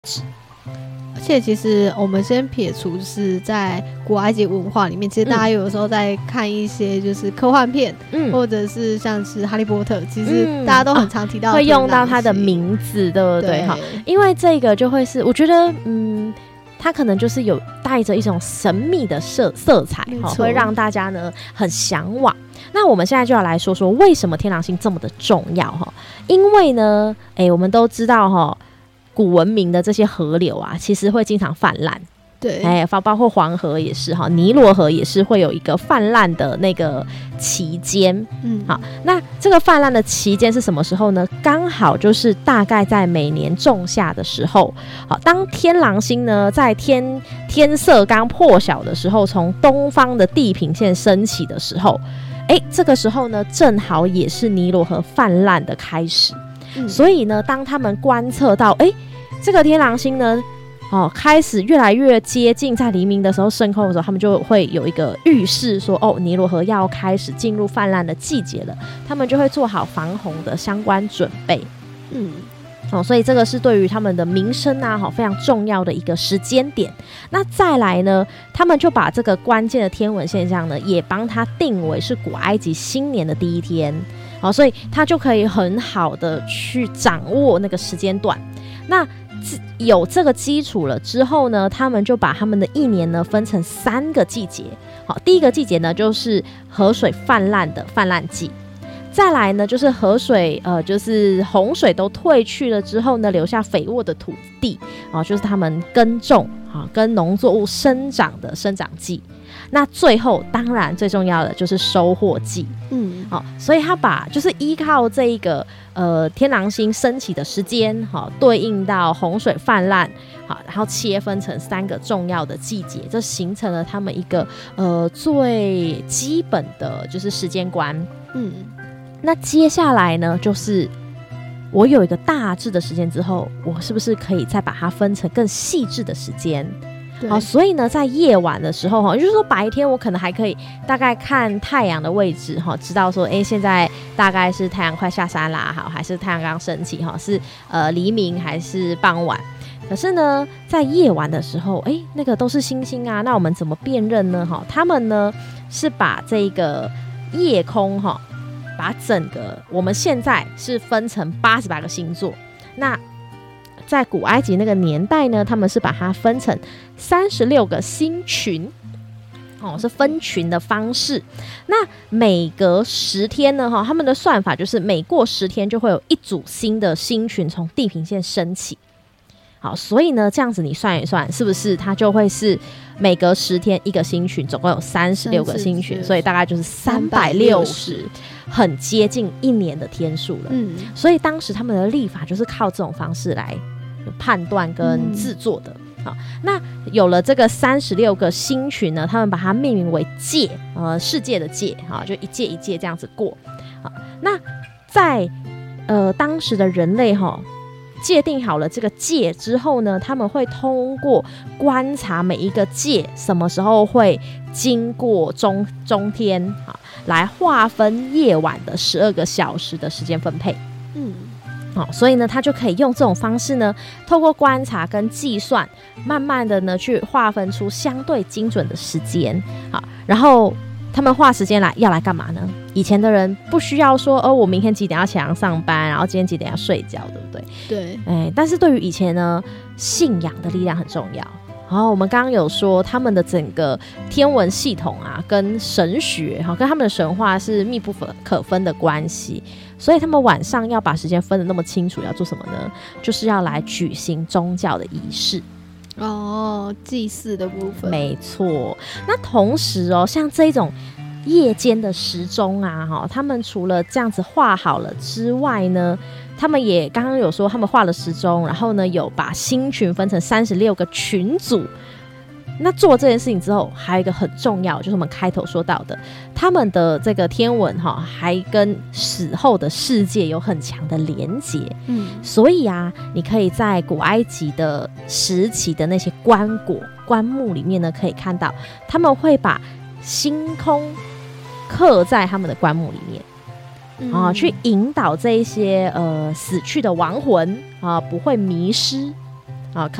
而且其实我们先撇除是在古埃及文化里面，其实大家有的时候在看一些就是科幻片，或者是像是哈利波特，其实大家都很常提到会用到他的名字，对不对？因为这个就会是我觉得它可能就是有带着一种神秘的色彩，会让大家呢很向往。那我们现在就要来说说为什么天狼星这么的重要。因为呢我们都知道古文明的这些河流啊，其实会经常泛滥。 对， 包括黄河也是尼罗河也是会有一个泛滥的那个期间。好，那这个泛滥的期间是什么时候呢？刚好就是大概在每年仲夏的时候。好，当天狼星呢在天色刚破晓的时候，从东方的地平线升起的时候，这个时候呢正好也是尼罗河泛滥的开始。所以呢，当他们观测到这个天狼星呢开始越来越接近，在黎明的时候升空的时候，他们就会有一个预示说尼罗河要开始进入泛滥的季节了，他们就会做好防洪的相关准备。所以这个是对于他们的民生啊非常重要的一个时间点。那再来呢，他们就把这个关键的天文现象呢也帮它定为是古埃及新年的第一天。所以他就可以很好的去掌握那个时间段。那有这个基础了之后呢，他们就把他们的一年呢分成3个季节。第一个季节呢就是河水泛滥的泛滥季，再来呢就是河水就是洪水都退去了之后呢，留下肥沃的土地就是他们耕种跟农作物生长的生长季。那最后当然最重要的就是收获季。所以他把就是依靠这一个天狼星升起的时间对应到洪水泛滥，然后切分成3个重要的季节，这形成了他们一个最基本的就是时间观。那接下来呢，就是我有一个大致的时间之后，我是不是可以再把它分成更细致的时间？所以呢在夜晚的时候就是说白天我可能还可以大概看太阳的位置知道说现在大概是太阳快下山啦，还是太阳刚升起是黎明还是傍晚。可是呢在夜晚的时候那个都是星星啊，那我们怎么辨认呢？他们呢是把这个夜空把整个我们现在是分成88个星座，那在古埃及那个年代呢，他们是把它分成36个星群，是分群的方式。那每隔10天呢，他们的算法就是每过10天就会有一组新的星群从地平线升起。好，所以呢这样子你算一算，是不是它就会是每隔10天一个星群，总共有36个星群，所以大概就是360，很接近1年的天数了。所以当时他们的历法就是靠这种方式来判断跟制作的。好，那有了这个36个星群呢，他们把它命名为界，世界的界，就一届一届这样子过。好，那在当时的人类界定好了这个界之后呢，他们会通过观察每一个界什么时候会经过中天来划分夜晚的12个小时的时间分配。所以呢他就可以用这种方式呢，透过观察跟计算，慢慢的呢去划分出相对精准的时间。然后他们花时间要来干嘛呢？以前的人不需要说我明天几点要起床上班，然后今天几点要睡觉，对不对？ 对。 但是对于以前呢，信仰的力量很重要。我们刚刚有说他们的整个天文系统啊，跟神学跟他们的神话是密不可分的关系，所以他们晚上要把时间分得那么清楚，要做什么呢？就是要来举行宗教的仪式。 祭祀的部分。 没错。那同时像这种夜间的时钟啊，他们除了这样子画好了之外呢，他们也刚刚有说他们画了时钟，然后呢有把星群分成36个群组。那做这件事情之后，还有一个很重要，就是我们开头说到的，他们的这个天文还跟死后的世界有很强的连结。所以啊，你可以在古埃及的时期的那些棺木里面呢，可以看到他们会把星空刻在他们的棺木里面，去引导这一些死去的亡魂不会迷失。 啊。